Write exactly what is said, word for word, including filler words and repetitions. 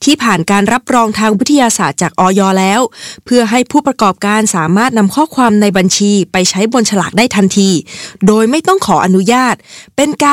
ที่ผ่านการรับรองทางวิทยาศาสตร์จากอย.แล้วเพื่อให้ผู้ประกอบการสามารถนำข้อความในบัญชีไปใช้บนฉลากได้ทันทีโดยไม่ต้องขออนุญาตเป็นการ